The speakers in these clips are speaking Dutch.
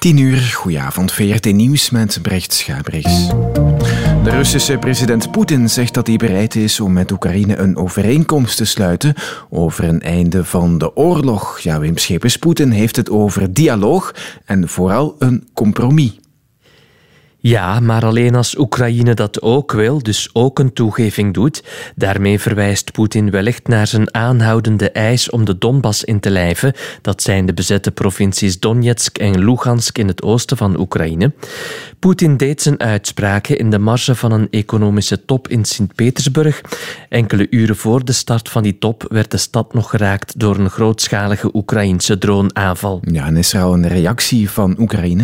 10:00, goedenavond, VRT Nieuws met Brecht Schabriks. De Russische president Poetin zegt dat hij bereid is om met Oekraïne een overeenkomst te sluiten over een einde van de oorlog. Ja, Wim Schepers, Poetin heeft het over dialoog en vooral een compromis. Ja, maar alleen als Oekraïne dat ook wil, dus ook een toegeving doet. Daarmee verwijst Poetin wellicht naar zijn aanhoudende eis om de Donbass in te lijven. Dat zijn de bezette provincies Donetsk en Lugansk in het oosten van Oekraïne. Poetin deed zijn uitspraken in de marge van een economische top in Sint-Petersburg. Enkele uren voor de start van die top werd de stad nog geraakt door een grootschalige Oekraïnse droneaanval. Ja, en is er al een reactie van Oekraïne?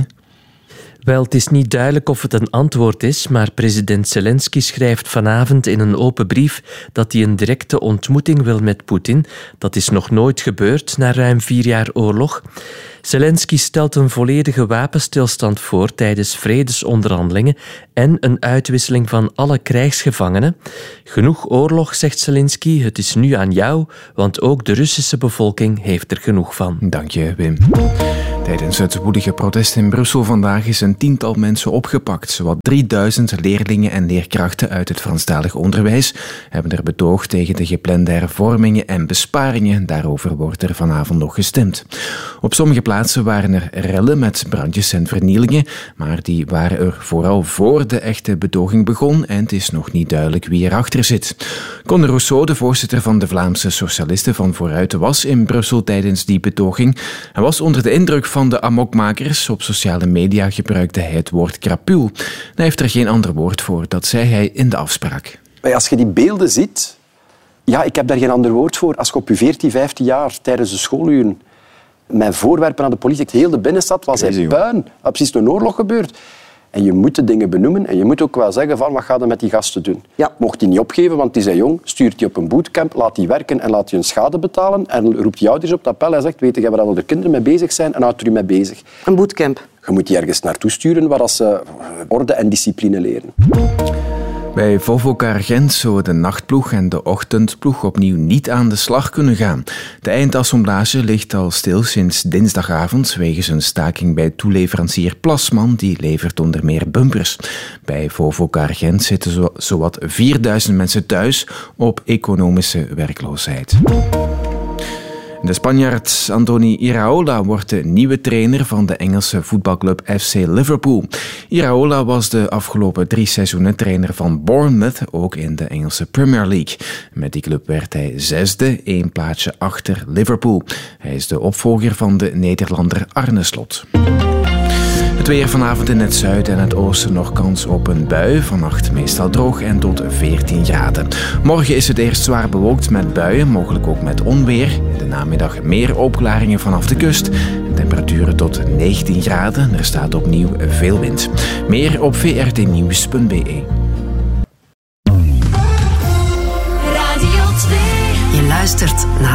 Wel, het is niet duidelijk of het een antwoord is, maar president Zelensky schrijft vanavond in een open brief dat hij een directe ontmoeting wil met Poetin. Dat is nog nooit gebeurd na ruim 4 jaar oorlog. Zelensky stelt een volledige wapenstilstand voor tijdens vredesonderhandelingen en een uitwisseling van alle krijgsgevangenen. Genoeg oorlog, zegt Zelensky, het is nu aan jou, want ook de Russische bevolking heeft er genoeg van. Dank je, Wim. Tijdens het woelige protest in Brussel vandaag is een 10-tal mensen opgepakt. Zowat 3000 leerlingen en leerkrachten uit het Franstalig onderwijs hebben er betoogd tegen de geplande hervormingen en besparingen. Daarover wordt er vanavond nog gestemd. Op sommige plaatsen waren er rellen met brandjes en vernielingen, maar die waren er vooral voor de echte betoging begon en het is nog niet duidelijk wie erachter zit. Conor Rousseau, de voorzitter van de Vlaamse Socialisten van Vooruit, was in Brussel tijdens die betoging. Hij was onder de indruk van de amokmakers. Op sociale media gebruikte hij het woord krapul. Hij heeft er geen ander woord voor, dat zei hij in de afspraak. Als je die beelden ziet, ja, ik heb daar geen ander woord voor. Als je op je 14, 15 jaar tijdens de schooluren mijn voorwerpen aan de politie, heel de binnenstad was hij puin. Er precies een oorlog gebeurd. En je moet de dingen benoemen en je moet ook wel zeggen van wat gaat er met die gasten doen. Ja, mocht hij niet opgeven, want die zijn jong, stuurt hij op een bootcamp, laat die werken en laat hij hun schade betalen en roept die ouders op het appel en zegt, weet je waar al de kinderen mee bezig zijn en houdt er u mee bezig. Een bootcamp. Je moet die ergens naartoe sturen waar ze orde en discipline leren. Bij Volvo-Car Gent zullen de nachtploeg en de ochtendploeg opnieuw niet aan de slag kunnen gaan. De eindassemblage ligt al stil sinds dinsdagavond wegens een staking bij toeleverancier Plasman, die levert onder meer bumpers. Bij Volvo-Car Gent zitten zowat 4000 mensen thuis op economische werkloosheid. De Spanjaard Andoni Iraola wordt de nieuwe trainer van de Engelse voetbalclub FC Liverpool. Iraola was de afgelopen 3 seizoenen trainer van Bournemouth, ook in de Engelse Premier League. Met die club werd hij 6e, 1 plaatsje achter Liverpool. Hij is de opvolger van de Nederlander Arne Slot. Het weer vanavond in het zuiden en het oosten nog kans op een bui. Vannacht meestal droog en tot 14 graden. Morgen is het eerst zwaar bewolkt met buien, mogelijk ook met onweer. In de namiddag meer opklaringen vanaf de kust. Temperaturen tot 19 graden. Er staat opnieuw veel wind. Meer op vrtnieuws.be. Radio 2. Je luistert naar